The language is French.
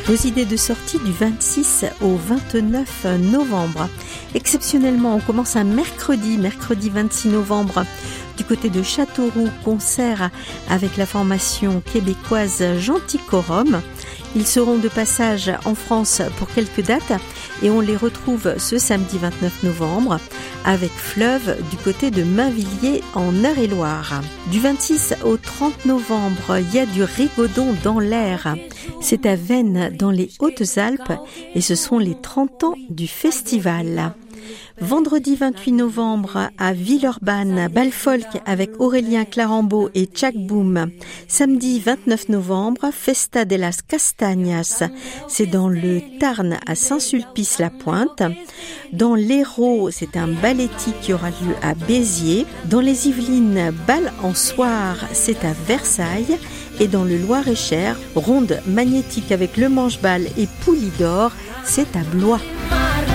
Vos idées de sortie du 26 au 29 novembre. Exceptionnellement, on commence un mercredi 26 novembre. Du côté de Châteauroux, concert avec la formation québécoise Gentilcorum. Ils seront de passage en France pour quelques dates et on les retrouve ce samedi 29 novembre avec Fleuve du côté de Mainvilliers en Eure-et-Loire. Du 26 au 30 novembre, il y a du rigodon dans l'air. C'est à Veynes dans les Hautes-Alpes et ce sont les 30 ans du festival. Vendredi 28 novembre à Villeurbanne, bal folk avec Aurélien Clarambeau et Tchak Boom. Samedi 29 novembre, Festa de las Castañas. C'est dans le Tarn à Saint-Sulpice-la-Pointe. Dans l'Hérault, c'est un balletti qui aura lieu à Béziers. Dans les Yvelines, bal en soir, c'est à Versailles. Et dans le Loir-et-Cher, ronde magnétique avec le Manche-Bal et Poulidor, c'est à Blois.